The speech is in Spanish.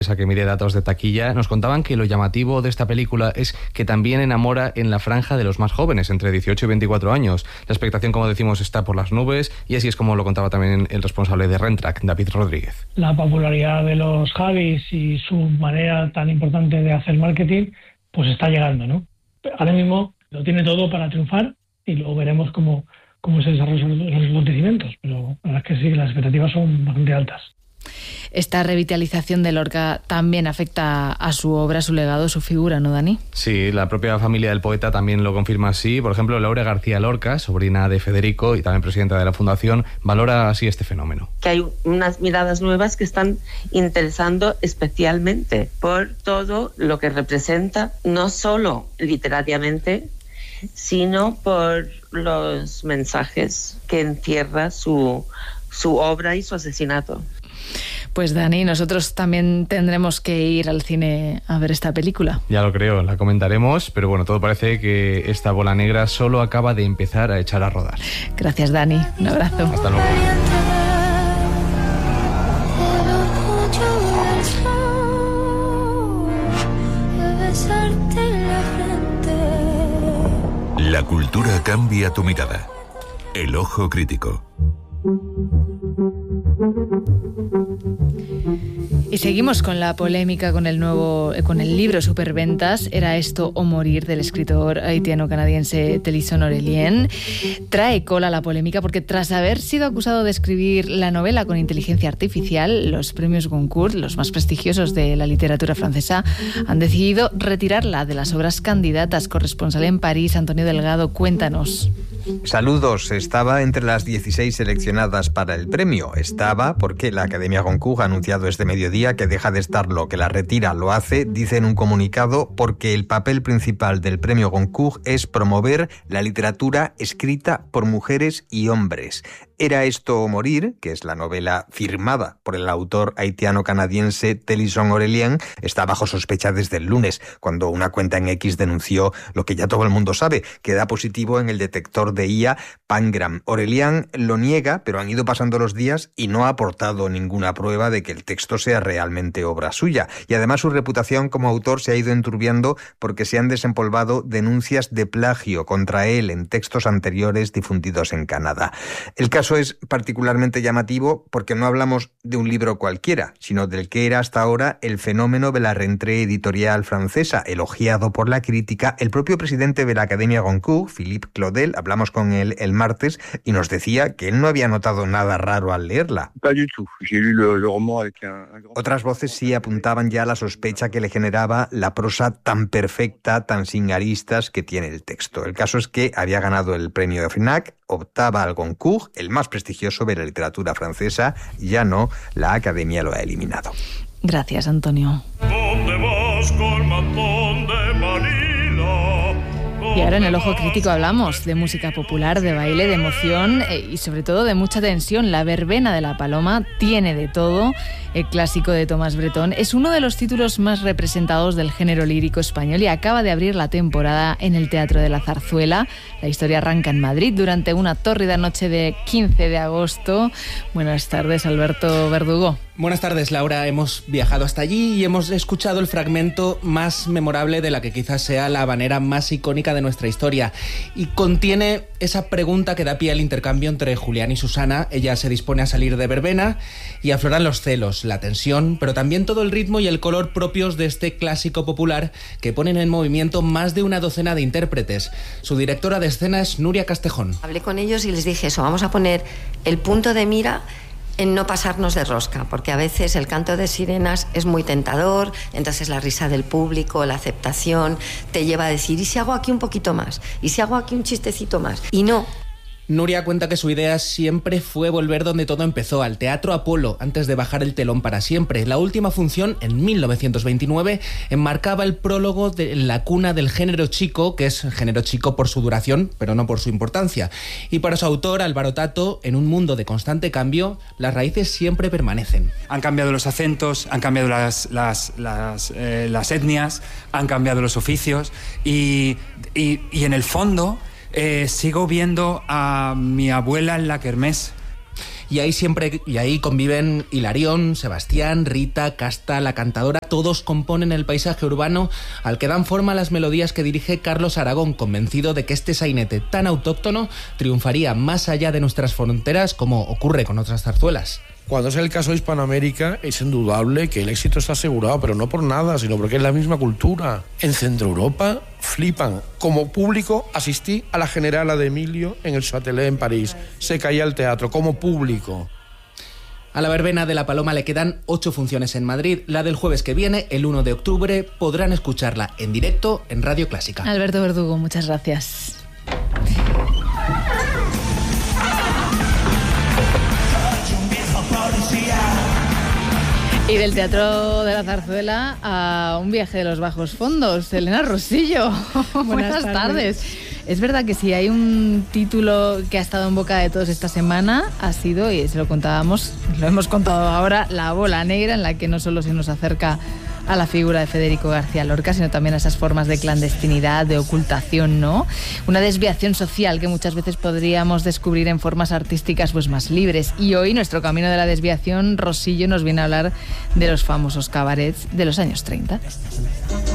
A que mire datos de taquilla, nos contaban que lo llamativo de esta película es que también enamora en la franja de los más jóvenes, entre 18 y 24 años. La expectación, como decimos, está por las nubes, y así es como lo contaba también el responsable de Rentrack, David Rodríguez. La popularidad de los Javis y su manera tan importante de hacer marketing, pues está llegando, ¿no? Ahora mismo lo tiene todo para triunfar y luego veremos cómo se desarrollan los acontecimientos, pero la verdad es que sí, las expectativas son bastante altas. Esta revitalización de Lorca también afecta a su obra, a su legado, a su figura, ¿no, Dani? Sí, la propia familia del poeta también lo confirma así. Por ejemplo, Laura García Lorca, sobrina de Federico y también presidenta de la Fundación, valora así este fenómeno. Que hay unas miradas nuevas que están interesando especialmente por todo lo que representa, no solo literariamente, sino por los mensajes que encierra su obra y su asesinato. Pues Dani, nosotros también tendremos que ir al cine a ver esta película. Ya lo creo, la comentaremos, pero bueno, todo parece que esta bola negra solo acaba de empezar a echar a rodar. Gracias, Dani. Un abrazo. Hasta luego. La cultura cambia tu mirada. El ojo crítico. Y seguimos con la polémica con el libro Superventas, Era esto o morir, del escritor haitiano-canadiense Télisson Aurélien. Trae cola la polémica porque tras haber sido acusado de escribir la novela con inteligencia artificial, los premios Goncourt, los más prestigiosos de la literatura francesa, han decidido retirarla de las obras candidatas. Corresponsal en París, Antonio Delgado, cuéntanos. Saludos. Estaba entre las 16 seleccionadas para el premio. Estaba porque la Academia Goncourt ha anunciado este mediodía que deja de estarlo, que la retira. Lo hace, dice en un comunicado, porque el papel principal del premio Goncourt es promover la literatura escrita por mujeres y hombres. Era esto o morir, que es la novela firmada por el autor haitiano-canadiense Télisson Aurélien, está bajo sospecha desde el lunes, cuando una cuenta en X denunció lo que ya todo el mundo sabe, que da positivo en el detector de IA Pangram. Aurélien lo niega, pero han ido pasando los días y no ha aportado ninguna prueba de que el texto sea realmente obra suya. Y además su reputación como autor se ha ido enturbiando porque se han desempolvado denuncias de plagio contra él en textos anteriores difundidos en Canadá. El caso es particularmente llamativo porque no hablamos de un libro cualquiera, sino del que era hasta ahora el fenómeno de la rentrée editorial francesa, elogiado por la crítica. El propio presidente de la Academia Goncourt, Philippe Claudel, hablamos con él el martes y nos decía que él no había notado nada raro al leerla. Otras voces sí apuntaban ya a la sospecha que le generaba la prosa tan perfecta, tan sin aristas que tiene el texto. El caso es que había ganado el premio de FNAC, optaba al Goncourt, el más prestigioso de la literatura francesa, ya no, la Academia lo ha eliminado. Gracias, Antonio. ¿Dónde vas con mantón de Manila? Y ahora en el Ojo Crítico hablamos de música popular, de baile, de emoción y sobre todo de mucha tensión. La verbena de la Paloma tiene de todo. El clásico de Tomás Bretón es uno de los títulos más representados del género lírico español y acaba de abrir la temporada en el Teatro de la Zarzuela. La historia arranca en Madrid durante una tórrida noche de 15 de agosto. Buenas tardes, Alberto Verdugo. Buenas tardes, Laura. Hemos viajado hasta allí y hemos escuchado el fragmento más memorable de la que quizás sea la habanera más icónica de nuestra historia. Y contiene esa pregunta que da pie al intercambio entre Julián y Susana. Ella se dispone a salir de verbena y afloran los celos, la tensión, pero también todo el ritmo y el color propios de este clásico popular que ponen en movimiento más de una docena de intérpretes. Su directora de escena es Nuria Castejón. Hablé con ellos y les dije eso, vamos a poner el punto de mira en no pasarnos de rosca, porque a veces el canto de sirenas es muy tentador, entonces la risa del público, la aceptación, te lleva a decir, ¿y si hago aquí un poquito más? ¿Y si hago aquí un chistecito más? Y no. Nuria cuenta que su idea siempre fue volver donde todo empezó, al Teatro Apolo, antes de bajar el telón para siempre. La última función, en 1929, enmarcaba el prólogo de la cuna del género chico, que es género chico por su duración, pero no por su importancia. Y para su autor, Álvaro Tato, en un mundo de constante cambio, las raíces siempre permanecen. Han cambiado los acentos, han cambiado las etnias, han cambiado los oficios y en el fondo sigo viendo a mi abuela en la kermés. Y ahí conviven Hilarión, Sebastián, Rita, Casta, la cantadora. Todos componen el paisaje urbano al que dan forma las melodías que dirige Carlos Aragón, convencido de que este sainete tan autóctono triunfaría más allá de nuestras fronteras, como ocurre con otras zarzuelas. Cuando es el caso de Hispanoamérica, es indudable que el éxito está asegurado, pero no por nada, sino porque es la misma cultura. En Centro Europa flipan. Como público asistí a la Generala de Emilio en el Châtelet en París. Se caía el teatro, como público. A la verbena de la Paloma le quedan 8 funciones en Madrid. La del jueves que viene, el 1 de octubre, podrán escucharla en directo en Radio Clásica. Alberto Verdugo, muchas gracias. Y del Teatro de la Zarzuela a un viaje de los bajos fondos. Elena Rosillo, buenas tardes. Es verdad que si hay un título que ha estado en boca de todos esta semana, ha sido, y se lo contábamos, lo hemos contado ahora, La Bola Negra, en la que no solo se nos acerca a la figura de Federico García Lorca, sino también a esas formas de clandestinidad, de ocultación, ¿no? Una desviación social que muchas veces podríamos descubrir en formas artísticas pues más libres. Y hoy nuestro camino de la desviación, Rosillo nos viene a hablar de los famosos cabarets de los años 30.